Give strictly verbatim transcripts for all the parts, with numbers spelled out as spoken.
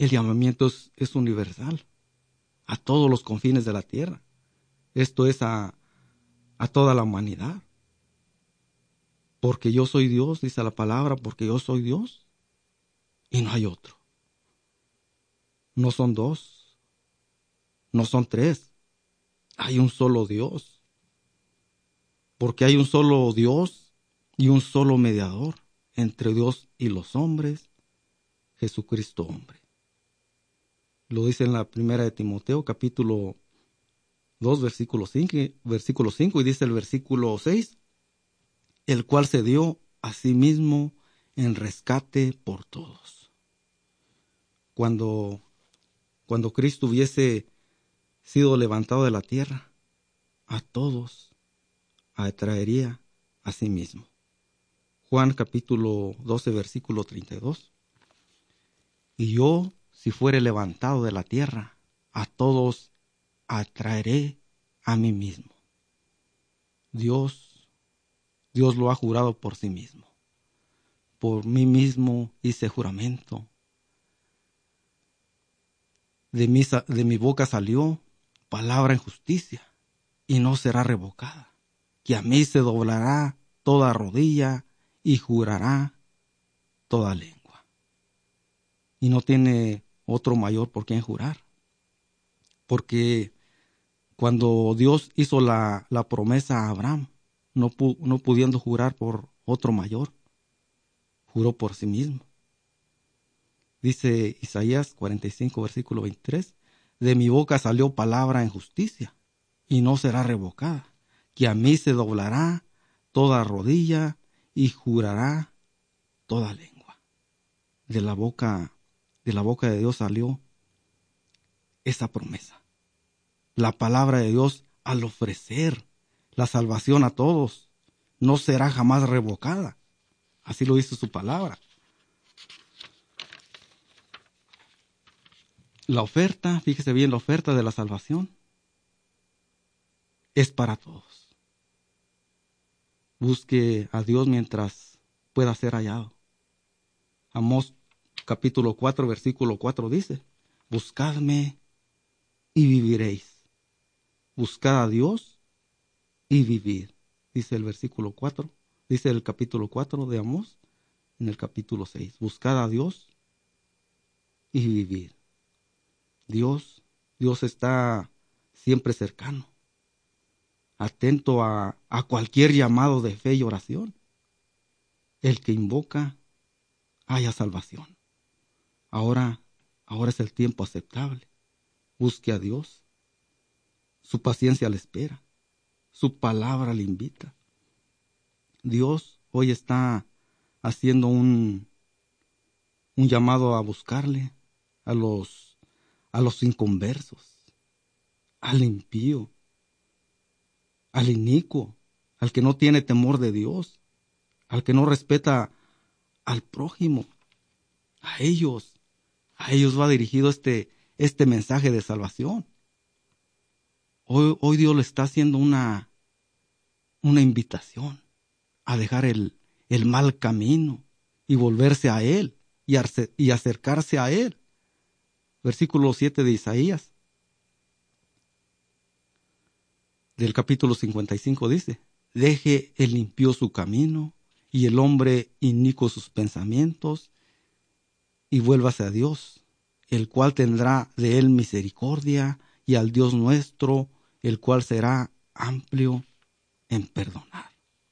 el llamamiento es, es universal, a todos los confines de la tierra. Esto es a, a toda la humanidad. Porque yo soy Dios, dice la palabra, porque yo soy Dios y no hay otro. No son dos, no son tres, hay un solo Dios. Porque hay un solo Dios y un solo mediador entre Dios y los hombres, Jesucristo hombre. Lo dice en la primera de Timoteo, capítulo dos, versículo cinco, versículo cinco, y dice el versículo seis, el cual se dio a sí mismo en rescate por todos. Cuando, cuando Cristo hubiese sido levantado de la tierra, a todos atraería a sí mismo. Juan capítulo doce, versículo treinta y dos. Y yo, si fuere levantado de la tierra, a todos atraeré a mí mismo. Dios, Dios lo ha jurado por sí mismo. Por mí mismo hice juramento. De mi, de mi boca salió palabra en justicia y no será revocada. Que a mí se doblará toda rodilla y jurará toda lengua. Y no tiene otro mayor por quien jurar. Porque cuando Dios hizo la, la promesa a Abraham, no, pu, no pudiendo jurar por otro mayor, juró por sí mismo. Dice Isaías cuarenta y cinco, versículo veintitrés, de mi boca salió palabra en justicia y no será revocada, que a mí se doblará toda rodilla y jurará toda lengua. De la boca, de la boca de Dios salió esa promesa. La palabra de Dios, al ofrecer la salvación a todos, no será jamás revocada. Así lo dice su palabra. La oferta, fíjese bien, la oferta de la salvación es para todos. Busque a Dios mientras pueda ser hallado. Amós capítulo cuatro, versículo cuatro dice, buscadme y viviréis. Buscad a Dios y vivid. Dice el versículo cuatro, dice el capítulo cuatro de Amós, en el capítulo seis. Buscad a Dios y vivid. Dios, Dios está siempre cercano, atento a, a cualquier llamado de fe y oración. El que invoca, haya salvación. Ahora, ahora es el tiempo aceptable. Busque a Dios. Su paciencia le espera. Su palabra le invita. Dios hoy está haciendo un, un llamado a buscarle a los, a los inconversos, al impío, al inicuo, al que no tiene temor de Dios, al que no respeta al prójimo. A ellos, a ellos va dirigido este, este mensaje de salvación. Hoy, hoy Dios le está haciendo una, una invitación a dejar el, el mal camino y volverse a Él y, arce, y acercarse a Él. Versículo siete de Isaías, del capítulo cincuenta y cinco dice, deje el impío su camino y el hombre inicuo sus pensamientos y vuélvase a Dios, el cual tendrá de él misericordia, y al Dios nuestro, el cual será amplio en perdonar.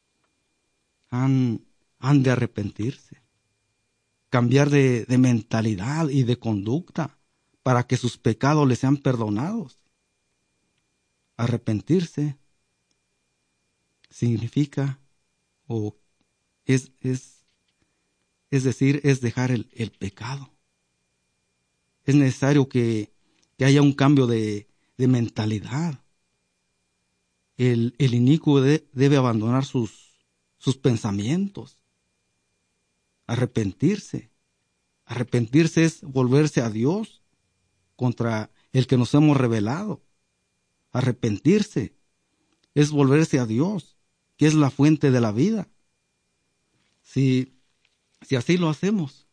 Han, han de arrepentirse, cambiar de, de mentalidad y de conducta para que sus pecados les sean perdonados. Arrepentirse significa, o es, es, es decir, es dejar el, el pecado. Es necesario que, que haya un cambio de, de mentalidad. El, el inicuo de, debe abandonar sus, sus pensamientos. Arrepentirse. Arrepentirse es volverse a Dios contra el que nos hemos rebelado. Arrepentirse es volverse a Dios, que es la fuente de la vida. Si, si así lo hacemos,